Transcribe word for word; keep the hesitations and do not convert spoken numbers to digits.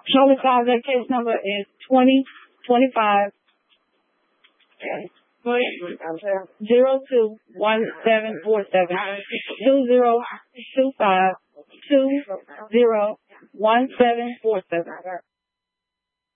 Homicide, that case number is twenty twenty-five zero two one seven four seven two zero two five two zero one seven four seven.